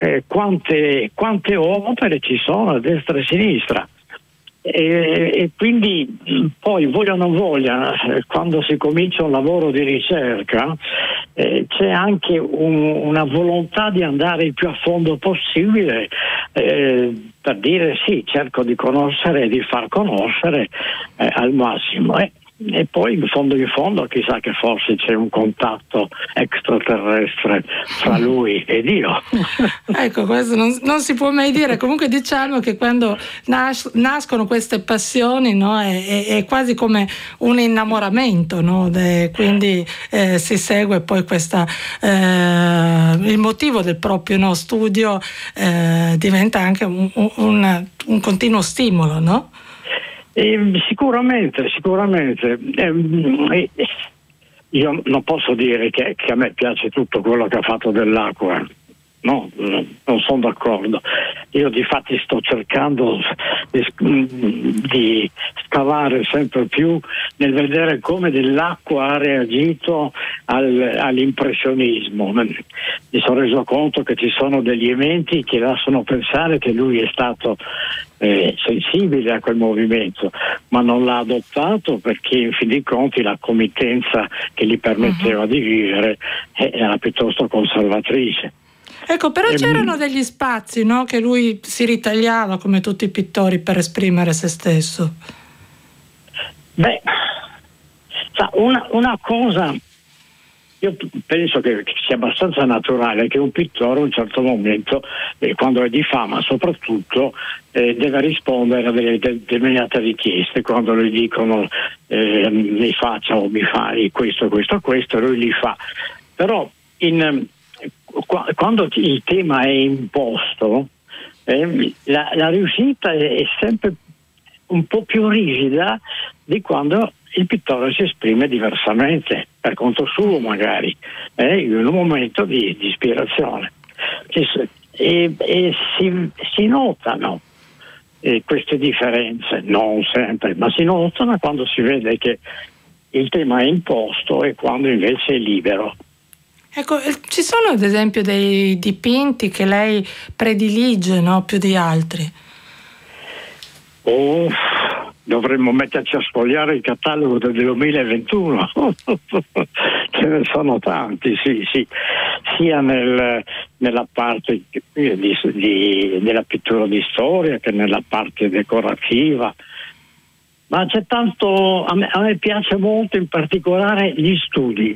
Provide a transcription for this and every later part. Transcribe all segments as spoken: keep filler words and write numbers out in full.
eh, quante, quante opere ci sono a destra e a sinistra. E, e quindi poi voglia o non voglia, quando si comincia un lavoro di ricerca eh, c'è anche un, una volontà di andare il più a fondo possibile, eh, per dire sì, cerco di conoscere e di far conoscere eh, al massimo. Eh. E poi in fondo in fondo chissà che forse c'è un contatto extraterrestre fra lui ed io. Ecco, questo non, non si può mai dire. Comunque diciamo che quando nas- nascono queste passioni, no, è, è, è quasi come un innamoramento, no? De, quindi eh, si segue poi questa eh, il motivo del proprio, no, studio eh, diventa anche un, un, un continuo stimolo, no? Eh, sicuramente, sicuramente. Eh, io non posso dire che, che a me piace tutto quello che ha fatto dell'acqua, no, non sono d'accordo. Io difatti sto cercando di, di scavare sempre più nel vedere come dell'acqua ha reagito al, all'impressionismo. Mi sono reso conto che ci sono degli elementi che lasciano pensare che lui è stato eh, sensibile a quel movimento, ma non l'ha adottato perché in fin dei conti la committenza che gli permetteva uh-huh. di vivere era piuttosto conservatrice. Ecco, però c'erano degli spazi, no, che lui si ritagliava, come tutti i pittori, per esprimere se stesso. Beh, una, una cosa, io penso che sia abbastanza naturale che un pittore a un certo momento, eh, quando è di fama soprattutto, eh, deve rispondere a delle determinate richieste. Quando gli dicono eh, mi faccia o mi fai questo, questo, questo, lui li fa. Però in... quando il tema è imposto, eh, la, la riuscita è, è sempre un po' più rigida di quando il pittore si esprime diversamente, per conto suo magari, eh, in un momento di, di ispirazione. E, e si, si notano eh, queste differenze, non sempre, ma si notano quando si vede che il tema è imposto e quando invece è libero. Ecco, ci sono ad esempio dei dipinti che lei predilige, no, più di altri? Oh, dovremmo metterci a sfogliare il catalogo del duemilaventuno. Ce ne sono tanti, sì, sì, sia nel, nella parte di, di, della pittura di storia che nella parte decorativa. Ma c'è tanto, a me, a me piace molto in particolare gli studi.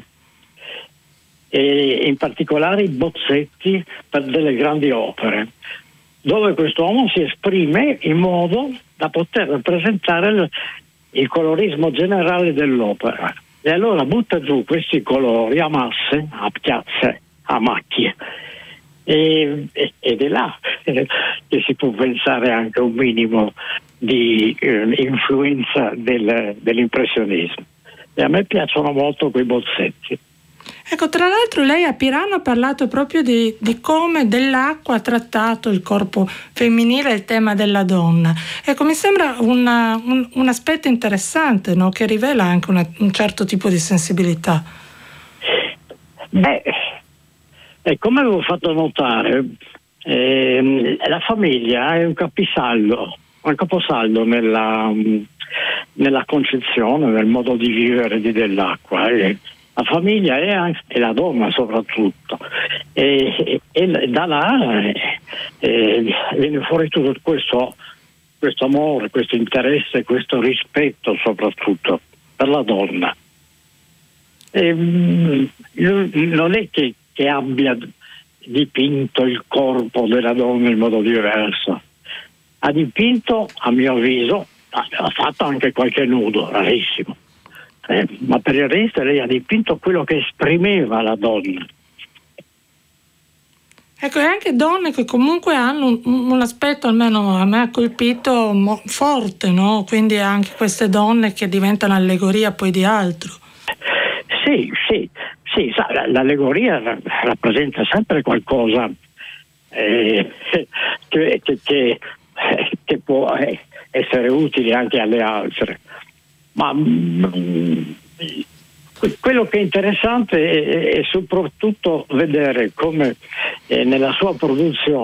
E in particolare i bozzetti per delle grandi opere, dove quest'uomo si esprime in modo da poter rappresentare il, il colorismo generale dell'opera. E allora butta giù questi colori a masse, a piazze, a macchie. E, e, ed è là eh, che si può pensare anche a un minimo di eh, influenza del, dell'impressionismo. E a me piacciono molto quei bozzetti. Ecco, tra l'altro lei a Pirano ha parlato proprio di, di come dell'acqua ha trattato il corpo femminile e il tema della donna. Ecco, mi sembra una, un, un aspetto interessante, no? Che rivela anche una, un certo tipo di sensibilità. Beh, eh, come avevo fatto notare, eh, la famiglia è un capisaldo, un caposaldo nella, nella concezizione, nel modo di vivere di dell'acqua. Eh. La famiglia è anche, e la donna soprattutto, e, e, e da là eh, eh, viene fuori tutto questo, questo amore, questo interesse, questo rispetto soprattutto per la donna. E, non è che, che abbia dipinto il corpo della donna in modo diverso, ha dipinto, a mio avviso, ha fatto anche qualche nudo, rarissimo. Eh, ma per il resto lei ha dipinto quello che esprimeva la donna. Ecco, e anche donne che comunque hanno un, un aspetto, almeno a me ha colpito, mo, forte, no? Quindi anche queste donne che diventano allegoria poi di altro. Sì, sì, sì, sa, l'allegoria rappresenta sempre qualcosa eh, che, che, che, che può essere utile anche alle altre. Ma mh, quello che è interessante è, è soprattutto vedere come eh, nella sua produzione